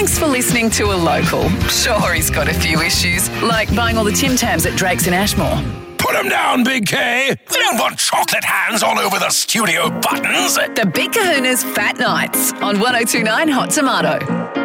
Thanks for listening to a local. Sure, he's got a few issues, like buying all the Tim Tams at Drake's in Ashmore. Put him down, Big K. We don't want chocolate hands all over the studio buttons. The Big Kahuna's Fat Nights on 102.9 Hot Tomato.